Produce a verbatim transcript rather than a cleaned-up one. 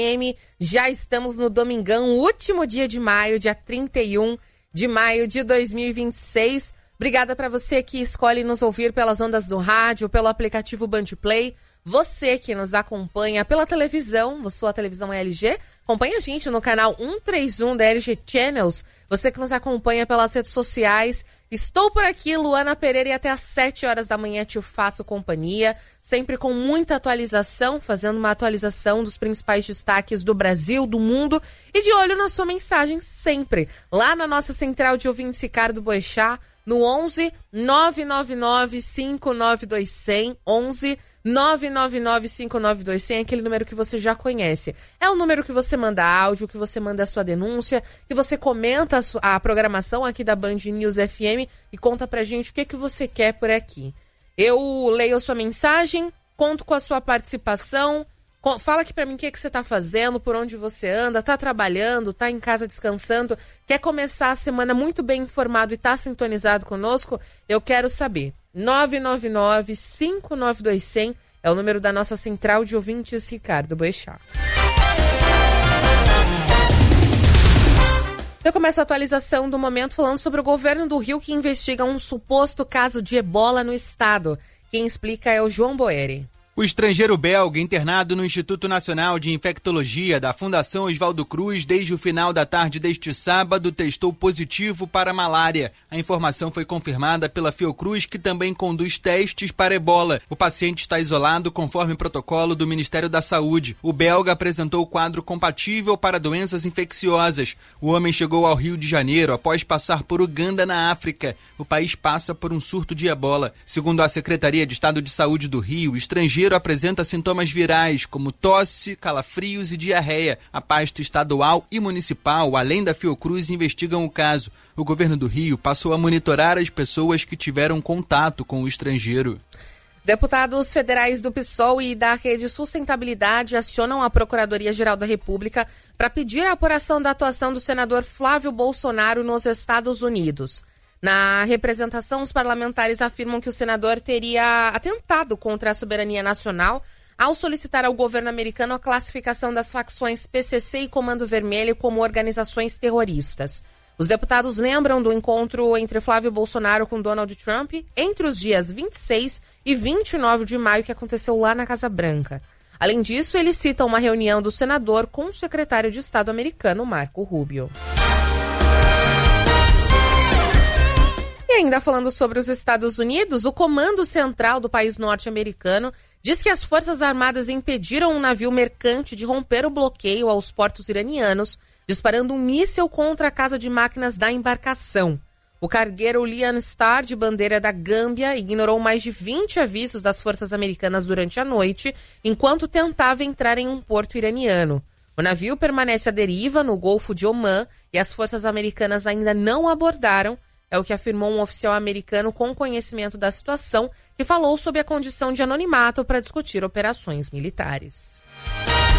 M. Já estamos no domingão, último dia de maio, dia trinta e um de maio de dois mil e vinte e seis. Obrigada para você que escolhe nos ouvir pelas ondas do rádio, pelo aplicativo Band Play. Você que nos acompanha pela televisão, sua televisão é L G, acompanha a gente no canal cento e trinta e um da L G Channels. Você que nos acompanha pelas redes sociais. Estou por aqui, Luana Pereira, e até às sete horas da manhã te faço companhia, sempre com muita atualização, fazendo uma atualização dos principais destaques do Brasil, do mundo, e de olho na sua mensagem sempre, lá na nossa central de ouvintes Ricardo Boechat, no onze nove nove nove cinco nove dois zero zero, onze nove nove nove cinco nove dois zero zero, aquele número que você já conhece. É o número que você manda áudio, que você manda a sua denúncia, que você comenta a, sua, a programação aqui da Band News F M e conta pra gente o que, que você quer por aqui. Eu leio a sua mensagem, conto com a sua participação, com, fala aqui pra mim o que, que você tá fazendo, por onde você anda, tá trabalhando, tá em casa descansando, quer começar a semana muito bem informado e tá sintonizado conosco? Eu quero saber. nove nove nove cinco nove dois zero zero é o número da nossa central de ouvintes Ricardo Boechat. Eu começo a atualização do momento falando sobre o governo do Rio que investiga um suposto caso de ebola no estado. Quem explica é o João Boeri. O estrangeiro belga, internado no Instituto Nacional de Infectologia da Fundação Oswaldo Cruz desde o final da tarde deste sábado, testou positivo para malária. A informação foi confirmada pela Fiocruz, que também conduz testes para ebola. O paciente está isolado conforme protocolo do Ministério da Saúde. O belga apresentou quadro compatível para doenças infecciosas. O homem chegou ao Rio de Janeiro após passar por Uganda, na África. O país passa por um surto de ebola. Segundo a Secretaria de Estado de Saúde do Rio, o estrangeiro apresenta sintomas virais como tosse, calafrios e diarreia. A pasta estadual e municipal, além da Fiocruz, investigam o caso. O governo do Rio passou a monitorar as pessoas que tiveram contato com o estrangeiro. Deputados federais do PSOL e da Rede Sustentabilidade acionam a Procuradoria-Geral da República para pedir a apuração da atuação do senador Flávio Bolsonaro nos Estados Unidos. Na representação, os parlamentares afirmam que o senador teria atentado contra a soberania nacional ao solicitar ao governo americano a classificação das facções P C C e Comando Vermelho como organizações terroristas. Os deputados lembram do encontro entre Flávio Bolsonaro com Donald Trump entre os dias vinte e seis e vinte e nove de maio que aconteceu lá na Casa Branca. Além disso, eles citam uma reunião do senador com o secretário de Estado americano, Marco Rubio. E ainda falando sobre os Estados Unidos, o Comando Central do país norte-americano diz que as Forças Armadas impediram um navio mercante de romper o bloqueio aos portos iranianos, disparando um míssil contra a casa de máquinas da embarcação. O cargueiro Lian Star, de bandeira da Gâmbia, ignorou mais de vinte avisos das forças americanas durante a noite, enquanto tentava entrar em um porto iraniano. O navio permanece à deriva no Golfo de Omã e as forças americanas ainda não abordaram. É o que afirmou um oficial americano com conhecimento da situação, que falou sobre a condição de anonimato para discutir operações militares.